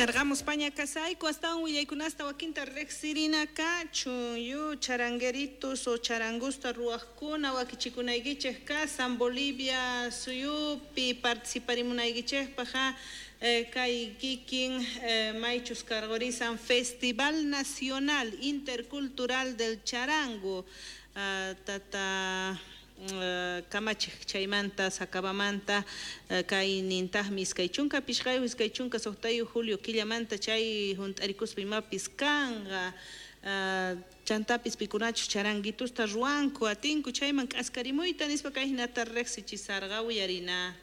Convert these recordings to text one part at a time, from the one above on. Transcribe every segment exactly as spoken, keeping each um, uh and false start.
Cargamos paña casaico hasta un willaikunasta wakinta rexirina cacho yo charangueritos o charangusta ruajkuna wakichikunaykichej kasan Bolivia suyupi participarimunaykichej paja eh, kay kikin eh, maychus cargorizan Festival Nacional Intercultural del Charango uh, tata Uh, kamachik chaymanta sakabamanta uh, kay nintah miskaychunka pishqay wiskaychunka soqtayu julio killamanta chay junt'arikuspa imapis kanga uh, chantapis pikunachus charanguitusta ruanku atinku chayman k'askarimuyta nispa kay hinata riqsichisarqa uyarina.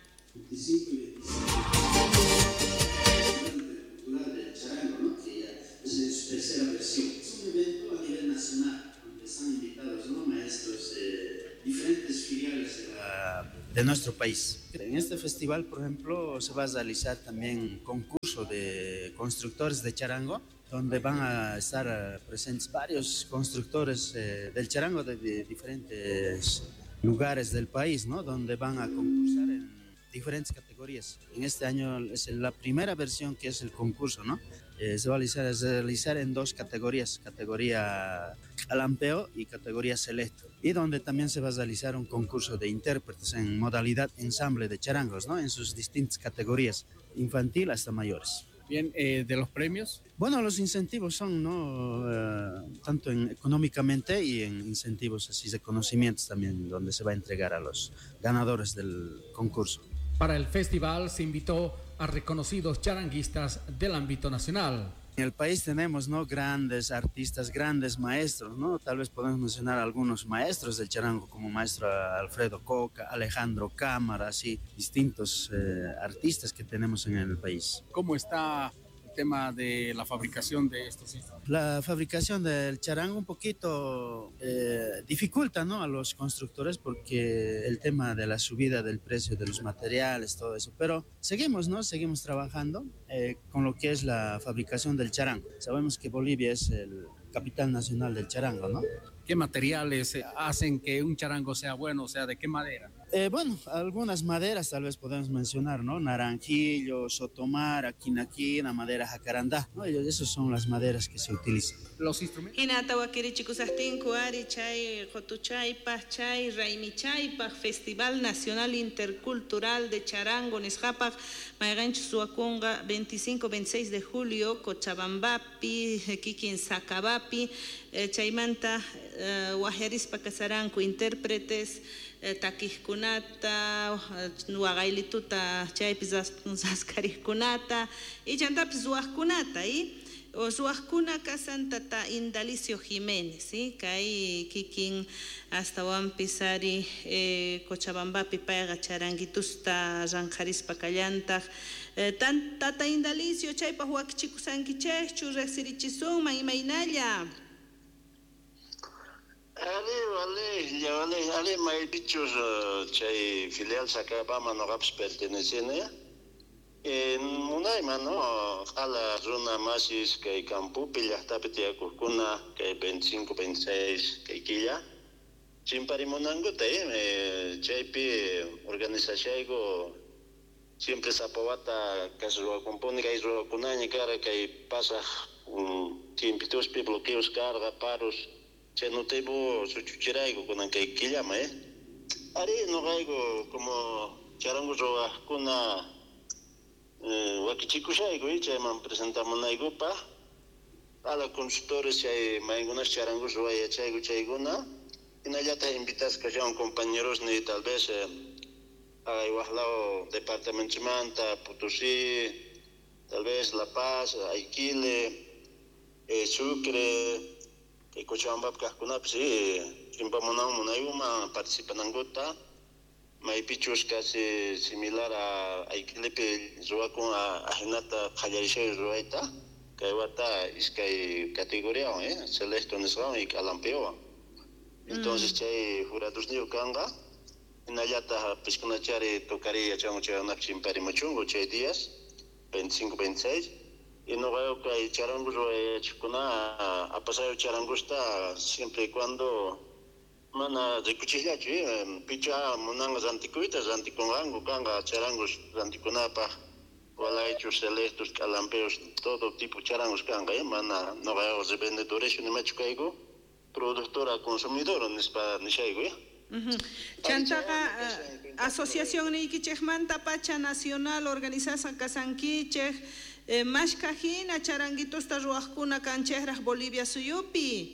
Cultural del Charango, ¿no? Que ya es en su tercera versión. Es un evento a nivel nacional donde están invitados, ¿no? Maestros eh, diferentes filiales de, la, de nuestro país. En este festival, por ejemplo, se va a realizar también un concurso de constructores de charango, donde van a estar presentes varios constructores eh, del charango de, de diferentes lugares del país, ¿no? Donde van a concursar en diferentes categorías. En este año es la primera versión que es el concurso, ¿no? Eh, se va a realizar, a realizar en dos categorías, categoría Alampeo y categoría Selecto, y donde también se va a realizar un concurso de intérpretes en modalidad ensamble de charangos, ¿no? En sus distintas categorías, infantil hasta mayores. Bien, eh, ¿de los premios? Bueno, los incentivos son, ¿no? Uh, tanto en, económicamente y en incentivos así de conocimientos también, donde se va a entregar a los ganadores del concurso. Para el festival se invitó a reconocidos charanguistas del ámbito nacional. En el país tenemos, ¿no? Grandes artistas, grandes maestros, ¿no? Tal vez podemos mencionar algunos maestros del charango, como maestro Alfredo Coca, Alejandro Cámara, así, distintos eh, artistas que tenemos en el país. ¿Cómo está el tema de la fabricación de estos instrumentos? La fabricación del charango un poquito eh, dificulta, ¿no? A los constructores porque el tema de la subida del precio de los materiales, todo eso, pero seguimos, ¿no? Seguimos trabajando eh, con lo que es la fabricación del charango. Sabemos que Bolivia es el capital nacional del charango, ¿no? ¿Qué materiales hacen que un charango sea bueno? O sea, ¿de qué madera? Eh, bueno, algunas maderas tal vez podemos mencionar, ¿no? Naranjillo, sotomara, quinaquina, madera jacarandá, ¿no? Esas son las maderas que se utilizan. Los instrumentos. Hinata wakirichikusajtinku ari chay jotuchaypaj chay raimichaypaj Festival Nacional Intercultural de Charango nisqapaj mayqanchus suwakunqa veinticinco veintiséis de julio Cochabambapi kikin Sacabapi eh, chaymanta eh, wajarispa kasaranku intérpretes eh, takijkunata waqaylituta chaypis zaskarijkunata y chantapis suwaqkunata y o suajkuna kasan tata Indalicio Jiménez, ¿sí? Kay kikin hasta Wampisari eh, Cochabambapi payqa charanguitusta ranqarispa kallantaj eh, tan tata Indalicio chaypaj wakichikusankichaychu riqsirichisunman imaynalla. Ale, vale, ya vale, ale maypichus chay filial Sacabama noqapas pertenecene. En Munayma, ¿no? Jala runa masis que campupi llaqtapi tiyakuqkuna que veinticinco veintiséis que quilla. Chimparimunankuta eh chaypi organizaciongo siempre sapawata kasruwa compone que ruwakunaña cara que pasa tiempituspi bloqueos carga paros chenutebo suchuchirayku kunan que quillama eh. Ari no gaigo como charango ruwaqkuna Uh, wakichikusayku chayman presentamunaykupa ala consultores chay maykunas charangus ruwayachayku chaykuna hinallata invitas kashawan compañeros ni tal vez eh, agay waqlaw departamentomanta Potosí, tal vez La Paz, Aykile, eh, Sucre, eh, Cochabamba kaqkunapis eh, chimpamunawan munaykuma participanankuta maypichus casi similar a Ayquilepi ruwakun a hinata qallarishay ruwayta kay wata iskay categoría eh Selecto nisqawan y Alampeo. Entonces chay juradosniyu kanqa hinallata piskunachari tocaría changu chayunapi chimparimachungu chay días veinticinco veintiséis y noqaqa kay charangu ruwayachikuna apasayo charangusta siempre y cuando mana rikuchillachu picha munanga rantikuyta rantikunqanku kanqa charangos rantikunapaq Walaichos, celestos, calampeos, todo tipo de charangos kanga, mana, no veo de vendedores, ni macho caigo, productora, consumidor, ni spa, ni chaigo, ¿eh? Chantaga asociación ni kichemanta pacha nacional organización kasankiche más cajina charanguitos ta ruajkuna cancherras Bolivia suyupi.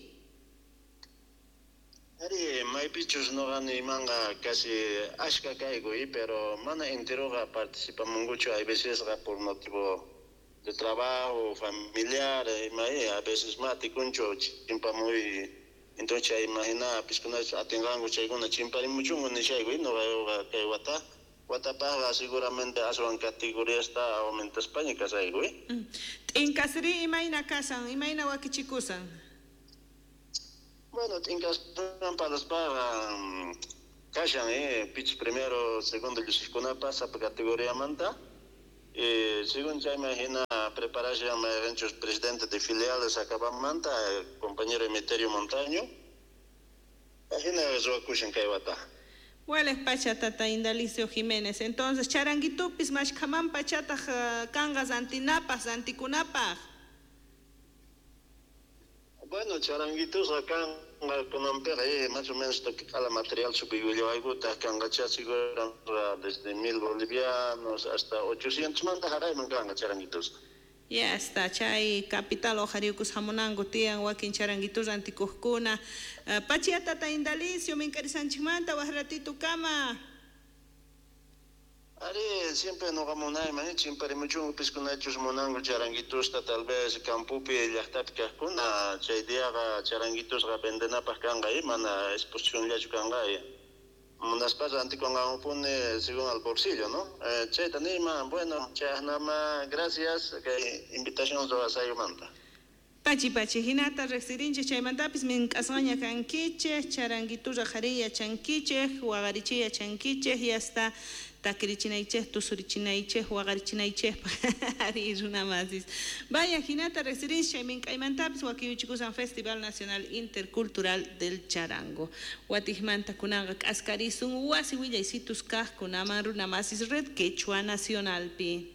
Ari, mai pichos no gani manga casi ashka caigo, pero mana entero participamos mucho a veces por motivo de trabajo familiar, mai a veces mati kuncho chimpa muy entonces imagina piscona atengango chaigona chimpa y mucho no chaigo no veo que wata wata paga seguramente asuan categoría está aumenta España casaigo. En casri imagina casan imagina wakichikusan. Bueno, en caso para los para Cashan, eh, pitch primero, segundo, Luciscona pasa por categoría manta. Eh, según ya imagina preparación de eventos presidente de filiales acaba manta, compañero Emeterio Montaño. Imagina eso escuchan que vata. Bueno, es pachata Indalicio Jiménez. Entonces, charanguitupis más camán pachata cangas antinapas, anticunapas. Bueno, charanguitos acá con ampere, eh, más o menos cada material subió algo, acá desde mil bolivianos hasta ochocientos mantas haray manganga charanguitos. Ya está, chay capital ojariucus hamonango tian wakin charanguitos anticuhcuna. Pachiata ta Indalicio, mincarisanchimanta, wahratito kama. Ari, siempre no vamos nada, man, siempre mucho pisconachos monango charanguitos, tal vez campupi y yachtatka kuna, chay día charanguitos rapendena pascanga y mana exposición ya chukanga y unas pasas anticonga pone según al bolsillo, ¿no? Eh, chay tanima, bueno, chay nada gracias, que invitación a sayo manta. Pachi pachi hinata resirinche chaymantapis min kasaña kankiche charanguitus rajaria chankiche huagarichia chankiche y hasta takirichinaiche tusurichinaiche huagarichinaiche ari una masis. Vaya hinata resirinche min kaymantapis wakiuchikusan Festival Nacional Intercultural del Charango. Watihmanta kunanga askarisun wasi willaisitus kah kunamaru namasis Red Quechua Nacional pi.